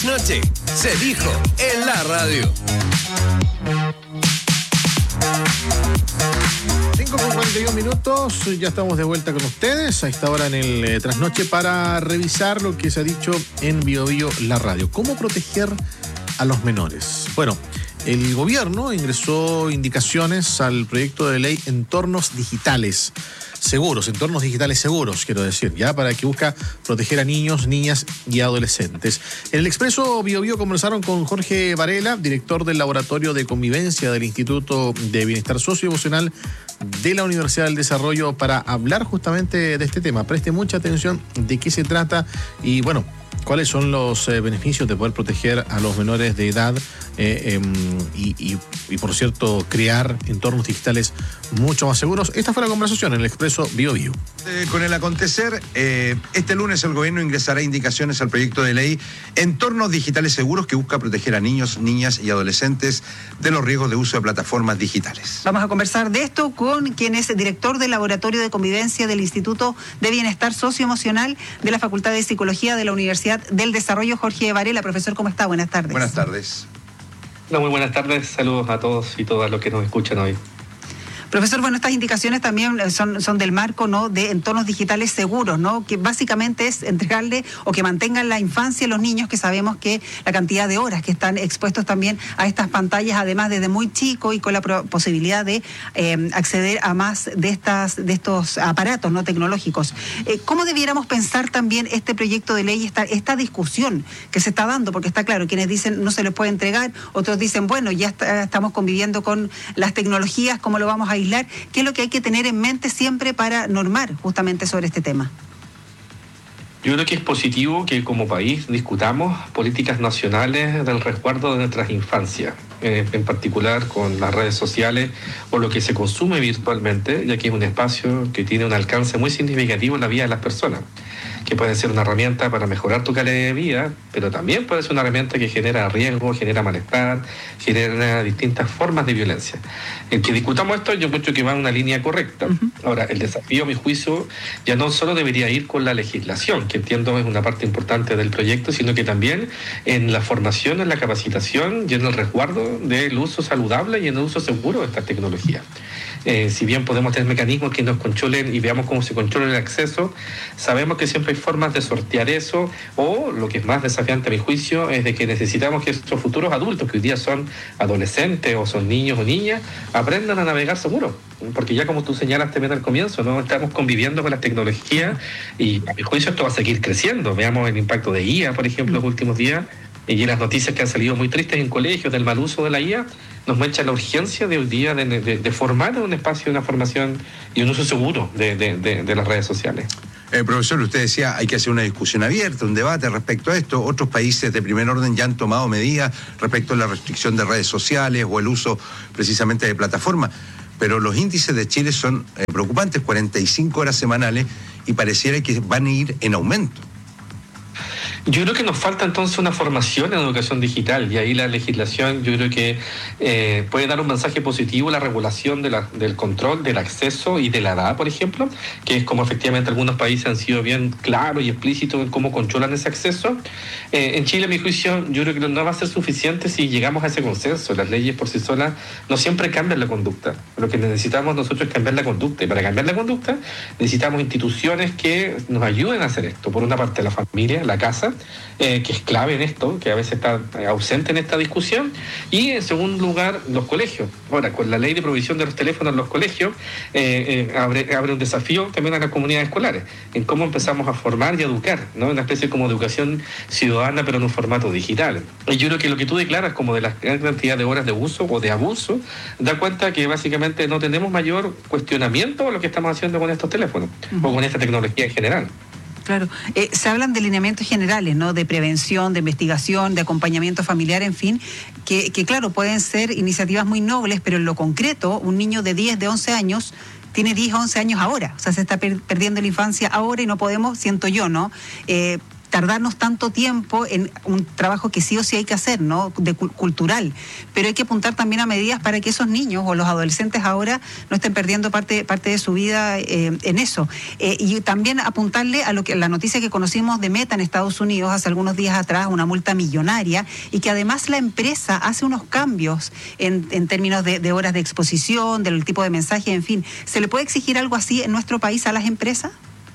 trasnoche se dijo en la radio. 5:41, ya estamos de vuelta con ustedes a esta hora en el trasnoche para revisar lo que se ha dicho en Bio Bio la radio. ¿Cómo proteger a los menores? Bueno, el gobierno ingresó indicaciones al proyecto de ley entornos digitales seguros, quiero decir, ya para que busca proteger a niños, niñas y adolescentes. En el Expreso Bio Bio conversaron con Jorge Varela, director del Laboratorio de Convivencia del Instituto de Bienestar Socioemocional de la Universidad del Desarrollo, para hablar justamente de este tema. Preste mucha atención de qué se trata y, bueno, cuáles son los beneficios de poder proteger a los menores de edad y por cierto, crear entornos digitales mucho más seguros. Esta fue la conversación en el Expreso Bio Bio. Con el acontecer, este lunes el gobierno ingresará indicaciones al proyecto de ley Entornos Digitales Seguros, que busca proteger a niños, niñas y adolescentes de los riesgos de uso de plataformas digitales. Vamos a conversar de esto con quien es director del Laboratorio de Convivencia del Instituto de Bienestar Socioemocional de la Facultad de Psicología de la Universidad del Desarrollo, Jorge Varela. Profesor, ¿cómo está? Buenas tardes. Buenas tardes. Hola, muy buenas tardes. Saludos a todos y todas los que nos escuchan hoy. Profesor, bueno, estas indicaciones también son del marco, ¿no?, de entornos digitales seguros, ¿no?, que básicamente es entregarle o que mantengan la infancia a los niños, que sabemos que la cantidad de horas que están expuestos también a estas pantallas, además desde muy chico y con la posibilidad de acceder a más de estos aparatos no tecnológicos. ¿Cómo debiéramos pensar también este proyecto de ley, esta discusión que se está dando? Porque está claro, quienes dicen no se les puede entregar, otros dicen, bueno, ya estamos conviviendo con las tecnologías, ¿cómo lo vamos a aislar? ¿Qué es lo que hay que tener en mente siempre para normar justamente sobre este tema? Yo creo que es positivo que como país discutamos políticas nacionales del resguardo de nuestras infancias, en particular con las redes sociales o lo que se consume virtualmente, ya que es un espacio que tiene un alcance muy significativo en la vida de las personas, que puede ser una herramienta para mejorar tu calidad de vida, pero también puede ser una herramienta que genera riesgo, genera malestar, genera distintas formas de violencia. El que discutamos esto, yo encuentro que va en una línea correcta. Ahora, el desafío, a mi juicio, ya no solo debería ir con la legislación, que entiendo es una parte importante del proyecto, sino que también en la formación, en la capacitación y en el resguardo del uso saludable y en el uso seguro de estas tecnologías. Si bien podemos tener mecanismos que nos controlen y veamos cómo se controla el acceso, sabemos que siempre hay formas de sortear eso, o lo que es más desafiante a mi juicio es de que necesitamos que estos futuros adultos, que hoy día son adolescentes o son niños o niñas, aprendan a navegar seguro, porque ya como tú señalas también al comienzo, no estamos conviviendo con las tecnologías y a mi juicio esto va a seguir creciendo. Veamos el impacto de IA, por ejemplo, los últimos días, y las noticias que han salido muy tristes en colegios del mal uso de la IA, nos muestra la urgencia de hoy día de formar un espacio, una formación y un uso seguro de las redes sociales. Profesor, usted decía, hay que hacer una discusión abierta, un debate respecto a esto. Otros países de primer orden ya han tomado medidas respecto a la restricción de redes sociales o el uso precisamente de plataformas. Pero los índices de Chile son preocupantes, 45 horas semanales, y pareciera que van a ir en aumento. Yo creo que nos falta entonces una formación en educación digital, y ahí la legislación yo creo que puede dar un mensaje positivo, la regulación del control, del acceso y de la edad, por ejemplo, que es como efectivamente algunos países han sido bien claros y explícitos en cómo controlan ese acceso. En Chile, a mi juicio, yo creo que no va a ser suficiente si llegamos a ese consenso. Las leyes por sí solas no siempre cambian la conducta. Lo que necesitamos nosotros es cambiar la conducta, y para cambiar la conducta necesitamos instituciones que nos ayuden a hacer esto. Por una parte, la familia, la casa, que es clave en esto, que a veces está ausente en esta discusión, y en segundo lugar, los colegios. Ahora, con la ley de provisión de los teléfonos en los colegios, abre un desafío también a las comunidades escolares, en cómo empezamos a formar y educar, ¿no? Una especie como de educación ciudadana, pero en un formato digital. Y yo creo que lo que tú declaras como de la gran cantidad de horas de uso o de abuso, da cuenta que básicamente no tenemos mayor cuestionamiento a lo que estamos haciendo con estos teléfonos, o con esta tecnología en general. Claro, se hablan de lineamientos generales, ¿no?, de prevención, de investigación, de acompañamiento familiar, en fin, que claro, pueden ser iniciativas muy nobles, pero en lo concreto, un niño de 10, de 11 años, tiene 10, 11 años ahora, o sea, se está perdiendo la infancia ahora y no podemos, siento yo, ¿no?, tardarnos tanto tiempo en un trabajo que sí o sí hay que hacer, ¿no? Cultural, pero hay que apuntar también a medidas para que esos niños o los adolescentes ahora no estén perdiendo parte de su vida en eso. Y también apuntarle a la noticia que conocimos de Meta en Estados Unidos hace algunos días atrás, una multa millonaria, y que además la empresa hace unos cambios en términos de horas de exposición, del tipo de mensaje, en fin. ¿Se le puede exigir algo así en nuestro país a las empresas?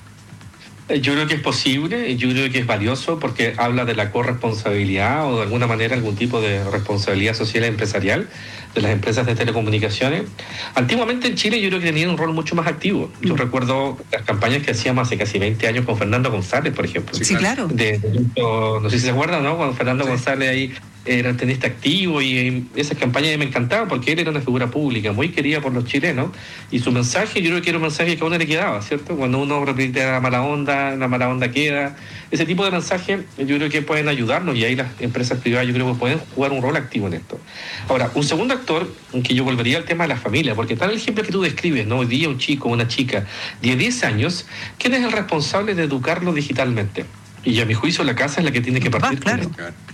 Yo creo que es posible, yo creo que es valioso porque habla de la corresponsabilidad o de alguna manera algún tipo de responsabilidad social y empresarial de las empresas de telecomunicaciones. Antiguamente en Chile yo creo que tenían un rol mucho más activo. Yo recuerdo las campañas que hacíamos hace casi 20 años con Fernando González, por ejemplo. Sí, claro. No sé si se acuerdan, ¿no? Cuando Fernando González ahí era tenista activo y esas campañas me encantaban porque él era una figura pública muy querida por los chilenos y su mensaje yo creo que era un mensaje que a uno le quedaba, ¿cierto? Cuando uno repite la mala onda queda. Ese tipo de mensajes yo creo que pueden ayudarnos y ahí las empresas privadas yo creo que pueden jugar un rol activo en esto. Ahora, un segundo actor, que yo volvería al tema de la familia, porque tal el ejemplo que tú describes, ¿no? Hoy día un chico o una chica de 10 años, ¿quién es el responsable de educarlo digitalmente? Y a mi juicio la casa es la que tiene que partir. Claro.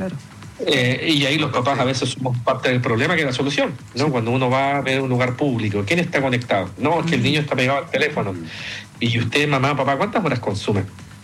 Y ahí los papás a veces somos parte del problema que es la solución, ¿no? Sí. Cuando uno va a ver un lugar público, ¿quién está conectado? No, es que el niño está pegado al teléfono. Y usted, mamá, papá, ¿cuántas horas consume?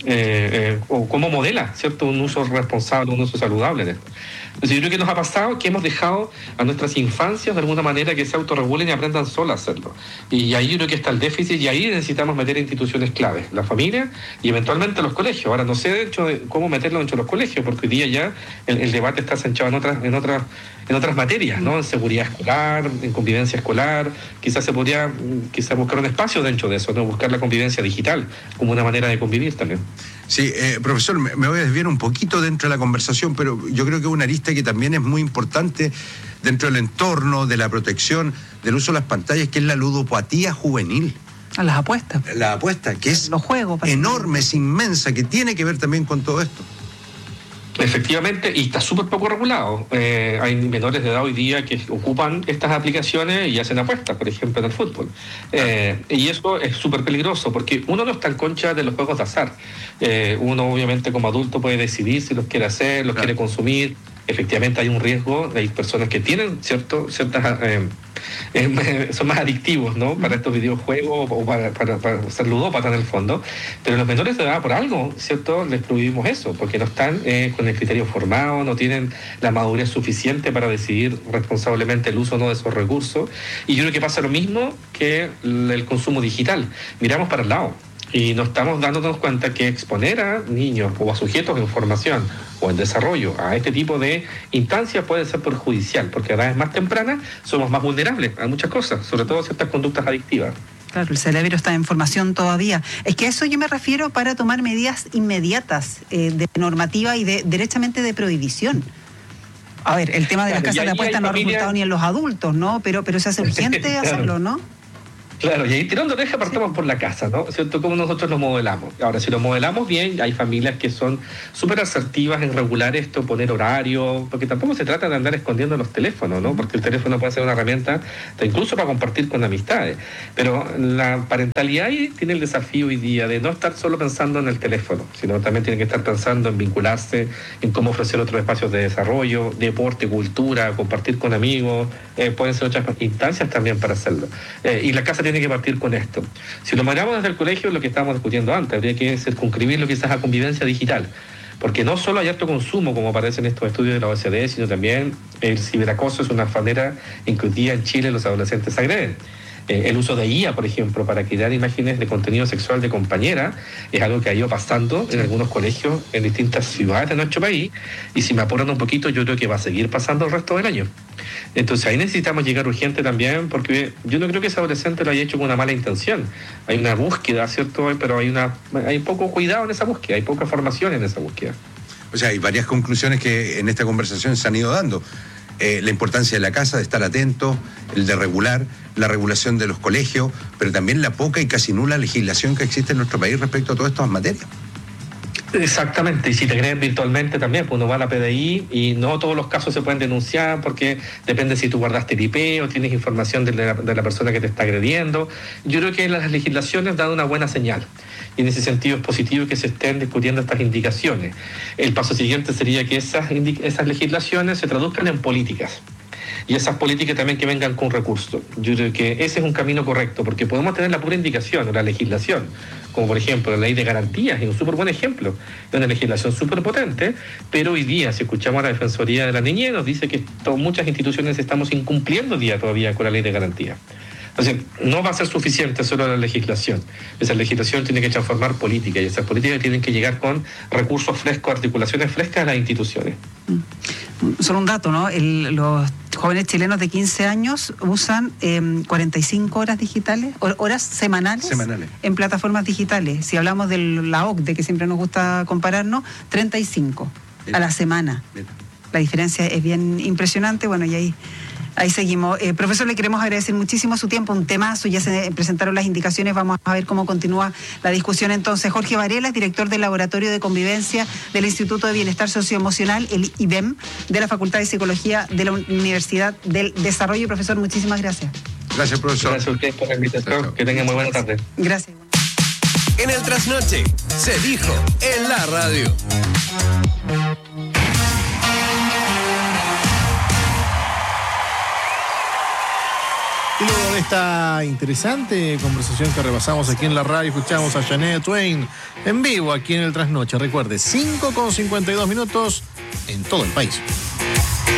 O cómo modela, ¿cierto? Un uso responsable, un uso saludable de esto. Entonces yo creo que nos ha pasado que hemos dejado a nuestras infancias de alguna manera que se autorregulen y aprendan solas a hacerlo. Y ahí yo creo que está el déficit y ahí necesitamos meter instituciones claves, la familia y eventualmente los colegios. Ahora no sé de hecho de cómo meterlo dentro de los colegios, porque hoy día ya el debate está centrado en otras materias, ¿no? En seguridad escolar, en convivencia escolar. Quizás se podría buscar un espacio dentro de eso, ¿no? Buscar la convivencia digital como una manera de convivir también. Sí, profesor, me voy a desviar un poquito dentro de la conversación, pero yo creo que una arista que también es muy importante dentro del entorno, de la protección, del uso de las pantallas, que es la ludopatía juvenil. A las apuestas. La apuesta, que es los juegos, enorme, es inmensa, que tiene que ver también con todo esto. Efectivamente, y está súper poco regulado. Hay menores de edad hoy día que ocupan estas aplicaciones y hacen apuestas, por ejemplo, en el fútbol. Y eso es súper peligroso, porque uno no está en contra de los juegos de azar. Uno, obviamente, como adulto puede decidir si los quiere hacer, los quiere consumir. Efectivamente hay un riesgo, hay personas que tienen ciertas son más adictivos, ¿no? Para estos videojuegos o para ser ludópatas en el fondo, pero los menores de edad por algo, ¿cierto? Les prohibimos eso, porque no están con el criterio formado, no tienen la madurez suficiente para decidir responsablemente el uso o no de esos recursos, y yo creo que pasa lo mismo que el consumo digital. Miramos para el lado y no estamos dándonos cuenta que exponer a niños o a sujetos en formación o en desarrollo a este tipo de instancias puede ser perjudicial, porque a edades más tempranas somos más vulnerables a muchas cosas, sobre todo a ciertas conductas adictivas. Claro, el cerebro está en formación todavía. Es que a eso yo me refiero para tomar medidas inmediatas de normativa y derechamente de prohibición. A ver, el tema de las casas de apuestas no ha resultado ni en los adultos, ¿no? Pero se hace urgente hacerlo, ¿no? Claro, y ahí tirando oreja partamos por la casa, ¿no? ¿Cierto? Cómo nosotros lo modelamos. Ahora, si lo modelamos bien, hay familias que son súper asertivas en regular esto, poner horario, porque tampoco se trata de andar escondiendo los teléfonos, ¿no? Porque el teléfono puede ser una herramienta incluso para compartir con amistades. Pero la parentalidad ahí tiene el desafío hoy día de no estar solo pensando en el teléfono, sino también tiene que estar pensando en vincularse, en cómo ofrecer otros espacios de desarrollo, deporte, cultura, compartir con amigos, pueden ser otras instancias también para hacerlo. Y la casa tiene que partir con esto. Si lo miramos desde el colegio, lo que estábamos discutiendo antes, habría que circunscribirlo quizás a convivencia digital, porque no solo hay alto consumo, como aparece en estos estudios de la OECD, sino también el ciberacoso es una manera en que hoy día en Chile los adolescentes se agreden. El uso de IA, por ejemplo, para crear imágenes de contenido sexual de compañera, es algo que ha ido pasando en algunos colegios en distintas ciudades de nuestro país, y si me apuran un poquito, yo creo que va a seguir pasando el resto del año. Entonces ahí necesitamos llegar urgente también, porque yo no creo que ese adolescente lo haya hecho con una mala intención. Hay una búsqueda, ¿cierto? Pero hay poco cuidado en esa búsqueda, hay poca formación en esa búsqueda. O sea, hay varias conclusiones que en esta conversación se han ido dando. La importancia de la casa, de estar atento, el de regular, la regulación de los colegios, pero también la poca y casi nula legislación que existe en nuestro país respecto a todas estas materias. Exactamente, y si te agreden virtualmente también, pues uno va a la PDI y no todos los casos se pueden denunciar porque depende si tú guardaste el IP o tienes información de la persona que te está agrediendo. Yo creo que las legislaciones dan una buena señal y en ese sentido es positivo que se estén discutiendo estas indicaciones. El paso siguiente sería que esas legislaciones se traduzcan en políticas. Y esas políticas también que vengan con recursos. Yo creo que ese es un camino correcto, porque podemos tener la pura indicación, la legislación, como por ejemplo la ley de garantías, es un súper buen ejemplo, de una legislación súper potente, pero hoy día, si escuchamos a la Defensoría de la Niñez, nos dice que muchas instituciones estamos incumpliendo todavía con la ley de garantías. Entonces, no va a ser suficiente solo la legislación. Esa legislación tiene que transformar política y esas políticas tienen que llegar con recursos frescos, articulaciones frescas a las instituciones. Solo un dato, ¿no? Los jóvenes chilenos de 15 años usan 45 horas digitales, horas semanales en plataformas digitales. Si hablamos de la OCDE, que siempre nos gusta compararnos, 35 a la semana. La diferencia es bien impresionante. Bueno, y ahí seguimos. Profesor, le queremos agradecer muchísimo su tiempo, un temazo, ya se presentaron las indicaciones, vamos a ver cómo continúa la discusión entonces. Jorge Varela es director del Laboratorio de Convivencia del Instituto de Bienestar Socioemocional, el IBEM, de la Facultad de Psicología de la Universidad del Desarrollo. Profesor, muchísimas gracias. Gracias, profesor. Gracias a ustedes por la invitación, que tengan muy buena tarde. Gracias. En el Trasnoche, se dijo en la radio. Y luego de esta interesante conversación que repasamos aquí en la radio, escuchamos a Shania Twain en vivo aquí en el Trasnoche. Recuerde, 5:52 en todo el país.